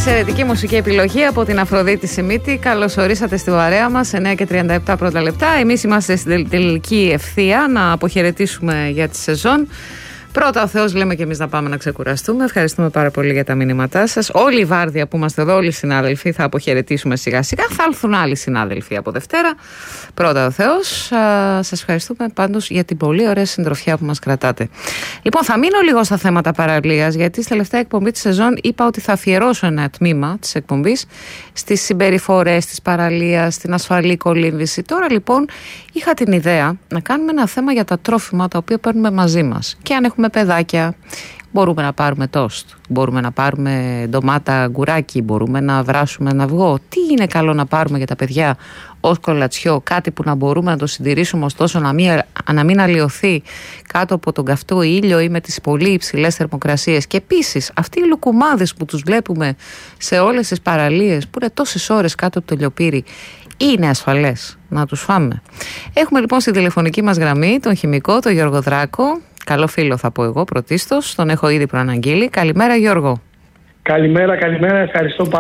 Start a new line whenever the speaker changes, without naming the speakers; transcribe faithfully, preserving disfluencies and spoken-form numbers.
Εξαιρετική μουσική επιλογή από την Αφροδίτη Σιμίτη. Καλώς ορίσατε στη παρέα μας, εννιά και τριάντα επτά πρώτα λεπτά. Εμείς είμαστε στην τελική ευθεία να αποχαιρετήσουμε για τη σεζόν. Πρώτα ο Θεός, λέμε και εμείς να πάμε να ξεκουραστούμε. Ευχαριστούμε πάρα πολύ για τα μηνύματά σας. Όλη η βάρδια που είμαστε εδώ, όλοι οι συνάδελφοι, θα αποχαιρετήσουμε σιγά σιγά. Θα έρθουν άλλοι συνάδελφοι από Δευτέρα. Πρώτα ο Θεός. Σας ευχαριστούμε πάντως για την πολύ ωραία συντροφιά που μας κρατάτε. Λοιπόν, θα μείνω λίγο στα θέματα παραλίας, γιατί στη τελευταία εκπομπή της σεζόν είπα ότι θα αφιερώσω ένα τμήμα της εκπομπής στις συμπεριφορές της παραλίας, στην ασφαλή κολύμβηση. Τώρα λοιπόν είχα την ιδέα να κάνουμε ένα θέμα για τα τρόφιμα τα οποία παίρνουμε μαζί μας. Και αν έχουμε παιδάκια, μπορούμε να πάρουμε τόστ, μπορούμε να πάρουμε ντομάτα γκουράκι, μπορούμε να βράσουμε ένα αυγό. Τι είναι καλό να πάρουμε για τα παιδιά ως κολατσιό, κάτι που να μπορούμε να το συντηρήσουμε ωστόσο να μην, να μην αλλοιωθεί κάτω από τον καυτό ήλιο ή με τις πολύ υψηλές θερμοκρασίες. Και επίσης αυτοί οι λουκουμάδες που τους βλέπουμε σε όλες τις παραλίες που είναι τόσες ώρες κάτω από το λιοπύρι, είναι ασφαλές να τους φάμε? Έχουμε λοιπόν στη τηλεφωνική μας γραμμή τον χημικό, τον Γιώργο Δράκο. Καλό φίλο θα πω εγώ πρωτίστως, τον έχω ήδη προαναγγείλει. Καλημέρα Γιώργο.
Καλημέρα, καλημέρα, ευχαριστώ πάρα